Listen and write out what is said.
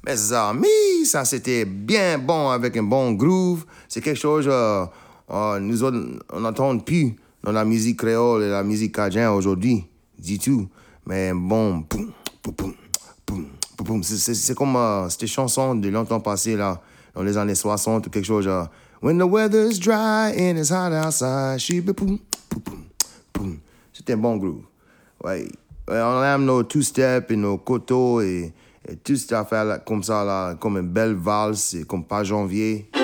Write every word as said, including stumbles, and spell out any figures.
Mes amis, ça c'était bien bon avec un bon groove. C'est quelque chose, euh, euh, nous autres, on n'entend plus dans la musique créole et la musique cajun aujourd'hui, du tout. Mais bon, poum, poum, poum, poum, poum, poum. C'est, c'est, c'est comme euh, cette chanson de longtemps passé, là, dans les années soixante ou quelque chose. Euh, When the weather's dry and it's hot outside, she be poum, poum, poum, poum. C'était un bon groove. Ouais. Ouais, on aime nos two-step et nos kotos et, et tout cette affaire là, comme ça, là, comme une belle valse, et comme pas janvier.